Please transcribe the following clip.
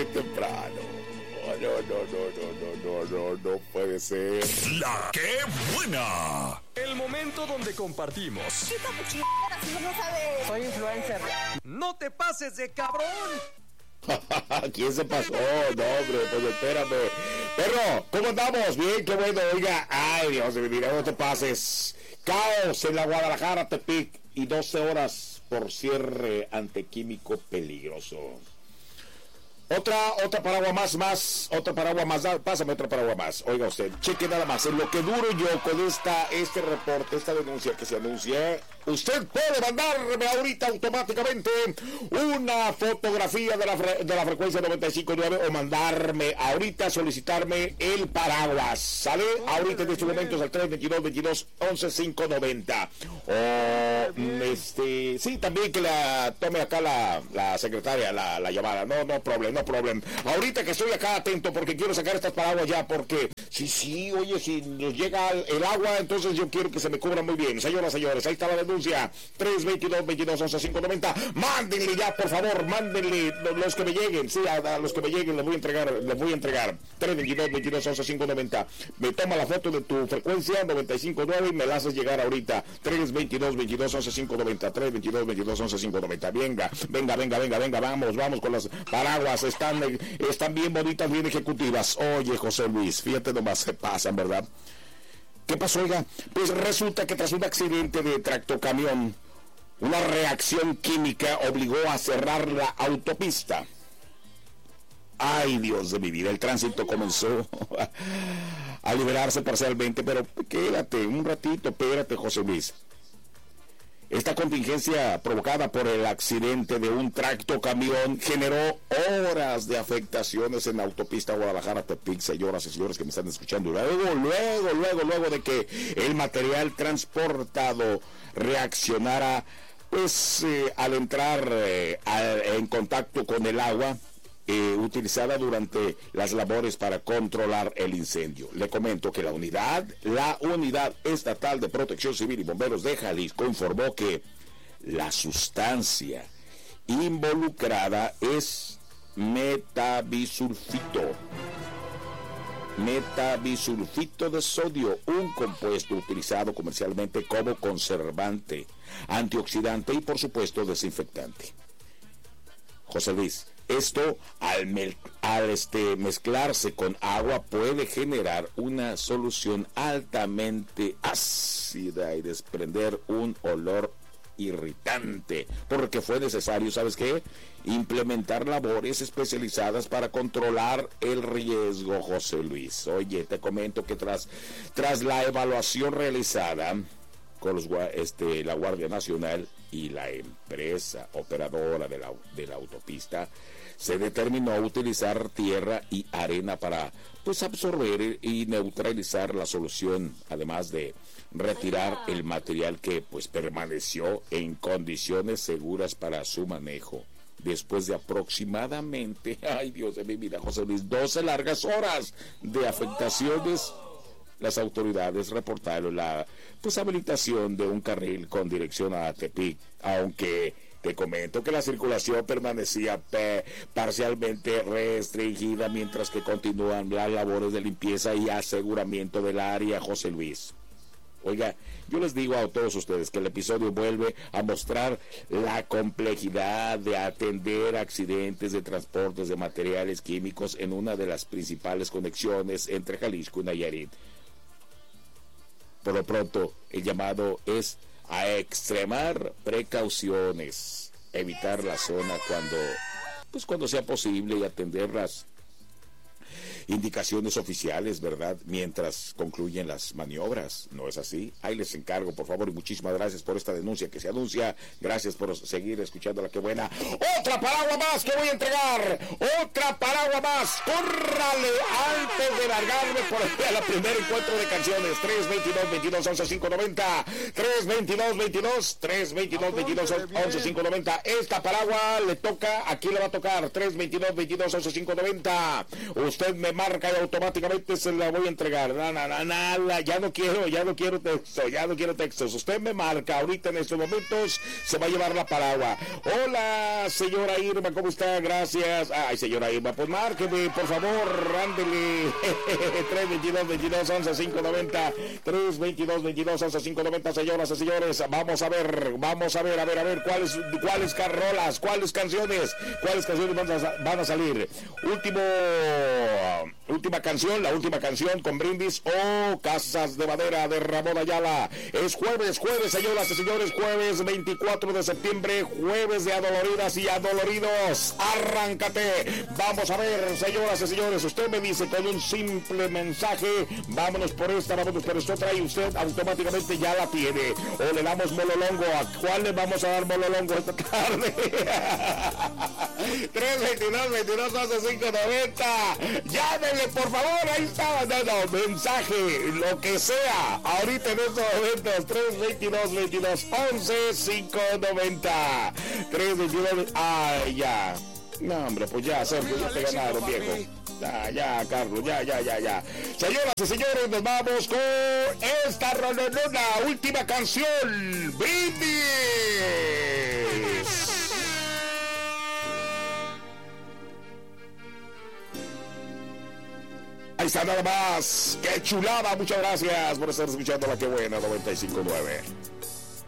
llegue temprano. No puede ser. La que buena. El momento donde compartimos. No sabe. Soy influencer. No te pases de cabrón. ¿Quién se pasó? No, hombre, pues espérame. Perro, ¿cómo andamos? Bien, qué bueno, oiga. Ay, Dios de mi vida, no te pases. Caos en la Guadalajara, Tepic, y 12 horas por cierre ante químico peligroso. Otra paraguas más, pásame otra paraguas más. Oiga usted, cheque nada más, en lo que duro yo con este reporte, esta denuncia que se anuncia, usted puede mandarme ahorita automáticamente una fotografía de la frecuencia 95.9 o mandarme ahorita, solicitarme el paraguas, ¿sale? Ahorita en estos momentos al 322-22-11-590. O, sí, también que la tome acá la secretaria, la llamada, no problem. Ahorita que estoy acá atento porque quiero sacar estas paraguas ya, porque oye, si nos llega el agua, entonces yo quiero que se me cubra muy bien. Señoras, señores, ahí está la denuncia, 322-22-11-590. Mándenle ya, por favor, mándenle los que me lleguen, sí, a los que me lleguen les voy a entregar, 322-22-11-590. Me toma la foto de tu frecuencia 95.9 y me la haces llegar ahorita, 322-22-11-590, 322-22-11-590. Venga, vamos con las paraguas. Están bien bonitas, bien ejecutivas. Oye, José Luis, fíjate nomás, se pasan, ¿verdad? ¿Qué pasó, oiga? Pues resulta que tras un accidente de tractocamión, una reacción química obligó a cerrar la autopista. Ay, Dios de mi vida, el tránsito comenzó a liberarse parcialmente, pero quédate un ratito, espérate, José Luis. Esta contingencia provocada por el accidente de un tractocamión generó horas de afectaciones en la autopista Guadalajara-Tepic, señoras y señores que me están escuchando. Luego de que el material transportado reaccionara, pues al entrar en contacto con el agua utilizada durante las labores para controlar el incendio. Le comento que la unidad estatal de protección civil y bomberos de Jalisco informó que la sustancia involucrada es metabisulfito de sodio, un compuesto utilizado comercialmente como conservante, antioxidante y por supuesto desinfectante. José Luis, esto al mezclarse con agua puede generar una solución altamente ácida y desprender un olor irritante, porque fue necesario, ¿sabes qué?, implementar labores especializadas para controlar el riesgo, José Luis. Oye, te comento que tras la evaluación realizada con la Guardia Nacional y la empresa operadora de la autopista, se determinó utilizar tierra y arena para absorber y neutralizar la solución, además de retirar el material que permaneció en condiciones seguras para su manejo. Después de aproximadamente, ay Dios de mi vida, José Luis, 12 largas horas de afectaciones, las autoridades reportaron la habilitación de un carril con dirección a Tepic, aunque te comento que la circulación permanecía parcialmente restringida mientras que continúan las labores de limpieza y aseguramiento del área, José Luis. Oiga, yo les digo a todos ustedes que el episodio vuelve a mostrar la complejidad de atender accidentes de transportes de materiales químicos en una de las principales conexiones entre Jalisco y Nayarit. Por lo pronto, el llamado es a extremar precauciones, evitar la zona cuando sea posible y atender las indicaciones oficiales, ¿verdad?, mientras concluyen las maniobras. ¿No es así? Ahí les encargo, por favor, y muchísimas gracias por esta denuncia que se anuncia. Gracias por seguir escuchando La Que Buena. ¡Otra paraguas más que voy a entregar! ¡Otra paraguas más! ¡Córrale antes de largarme por el primer encuentro de canciones! 322-22-11-590 322-22-11-590. Esta paraguas le toca, aquí le va a tocar 322-22-11-590. Usted me marca y automáticamente se la voy a entregar. Nada, ya no quiero textos. Usted me marca ahorita en estos momentos, se va a llevar la palabra. Hola, señora Irma, ¿cómo está? Gracias. Ay, señora Irma, pues márqueme, por favor, ándele. 322-22-11-590. 322-22-11-590, señoras y señores. Vamos a ver, cuáles carrolas, cuáles canciones van a salir. Última canción, la última canción con brindis o Casas de Madera de Ramón Ayala. Es jueves, señoras y señores, jueves 24 de septiembre, jueves de adoloridas y adoloridos. Arráncate. Vamos a ver, señoras y señores, usted me dice con un simple mensaje, vámonos por esta otra, y usted automáticamente ya la tiene. O le damos mololongo. ¿A cuál le vamos a dar mololongo esta tarde? 322-22-11-590. Llámenle, por favor, ahí está. No, mensaje, lo que sea. Ahorita en estos momentos, 322-22-11-590. 322. Ay, ya. No, hombre, pues ya, Sergio, ya te ganaron, viejo. Ya, Carlos, ya. Señoras y señores, nos vamos con esta rolonona, última canción. ¡Brindis! Ahí está nada más. ¡Qué chulada! Muchas gracias por estar escuchando La Que Buena 95.9.